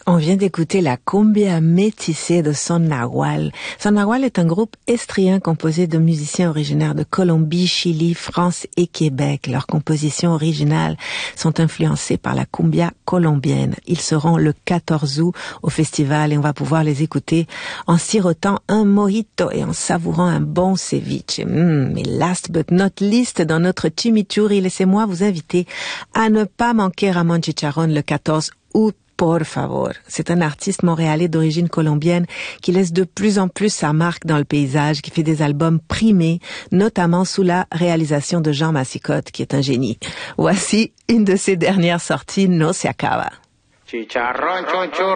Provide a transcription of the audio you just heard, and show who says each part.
Speaker 1: On vient d'écouter la cumbia métissée de Son Nagual. Son Nagual est un groupe estrien composé de musiciens originaires de Colombie, Chili, France et Québec. Leurs compositions originales sont influencées par la cumbia colombienne. Ils seront le 14 août au festival et on va pouvoir les écouter en sirotant un mojito et en savourant un bon ceviche. Mais last but not least, dans notre chimichurri, laissez-moi vous inviter à ne pas manquer Ramon Chicharrón le 14 août. Por favor. C'est un artiste montréalais d'origine colombienne qui laisse de plus en plus sa marque dans le paysage, qui fait des albums primés, notamment sous la réalisation de Jean Massicotte, qui est un génie. Voici une de ses dernières sorties, No se acaba.
Speaker 2: Chicharrón, choncho.